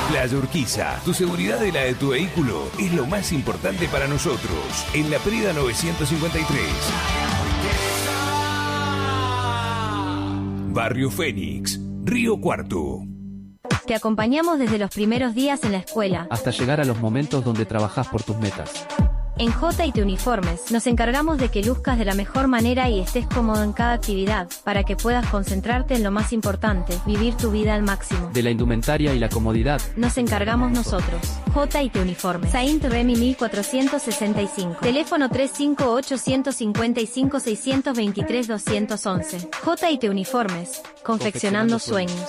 Playa Urquiza, tu seguridad y la de tu vehículo es lo más importante para nosotros. En la Prida 953. Barrio Fénix, Río Cuarto. Te acompañamos desde los primeros días en la escuela hasta llegar a los momentos donde trabajás por tus metas. En J&T Uniformes nos encargamos de que luzcas de la mejor manera y estés cómodo en cada actividad, para que puedas concentrarte en lo más importante, vivir tu vida al máximo. De la indumentaria y la comodidad nos encargamos nosotros. J&T Uniformes. Saint Remy 1465. Teléfono 358-155-623-211. J&T Uniformes. Confeccionando sueños.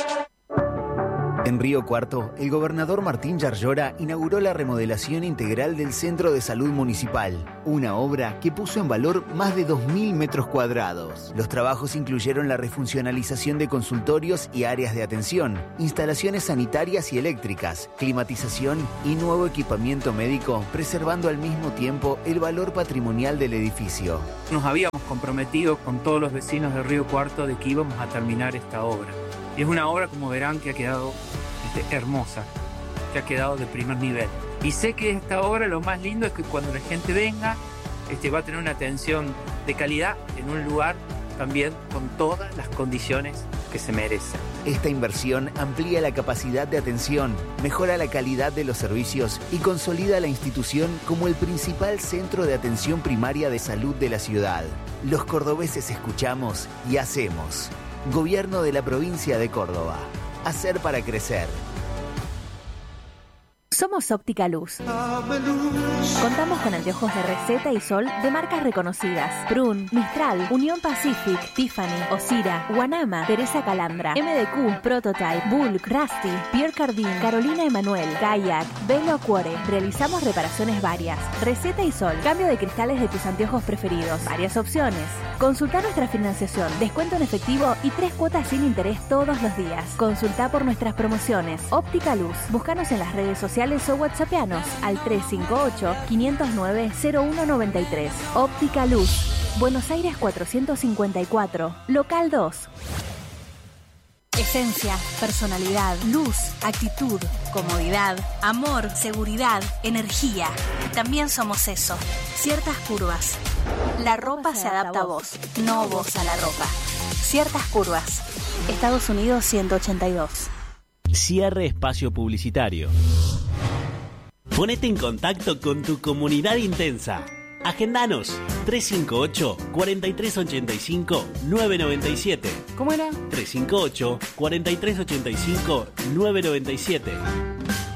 En Río Cuarto, el gobernador Martín Yarlora inauguró la remodelación integral del Centro de Salud Municipal, una obra que puso en valor más de 2.000 metros cuadrados. Los trabajos incluyeron la refuncionalización de consultorios y áreas de atención, instalaciones sanitarias y eléctricas, climatización y nuevo equipamiento médico, preservando al mismo tiempo el valor patrimonial del edificio. Nos habíamos comprometido con todos los vecinos de Río Cuarto de que íbamos a terminar esta obra. Y es una obra, como verán, que ha quedado hermosa, que ha quedado de primer nivel. Y sé que esta obra lo más lindo es que cuando la gente venga, va a tener una atención de calidad en un lugar también con todas las condiciones que se merecen. Esta inversión amplía la capacidad de atención, mejora la calidad de los servicios y consolida la institución como el principal centro de atención primaria de salud de la ciudad. Los cordobeses escuchamos y hacemos. Gobierno de la provincia de Córdoba. Hacer para crecer. Somos Óptica Luz. Contamos con anteojos de receta y sol de marcas reconocidas: Prun, Mistral, Unión Pacific, Tiffany, Osira, Guanama, Teresa Calandra, MDQ, Prototype, Bulk, Rusty, Pierre Cardin, Carolina Emanuel, Kayak, Velo Aquare. Realizamos reparaciones varias. Receta y sol, cambio de cristales de tus anteojos preferidos. Varias opciones. Consulta nuestra financiación, descuento en efectivo y 3 cuotas sin interés todos los días. Consulta por nuestras promociones. Óptica Luz. Búscanos en las redes sociales o whatsappianos al 358-509-0193. Óptica Luz. Buenos Aires 454, local 2. Esencia, personalidad, luz, actitud, comodidad, amor, seguridad, energía. También somos eso. Ciertas curvas. La ropa se adapta a vos, no vos a la ropa. Ciertas curvas. Estados Unidos 182. Cierre espacio publicitario. Ponete en contacto con tu comunidad intensa. Agendanos 358-4385-997. ¿Cómo era? 358-4385-997.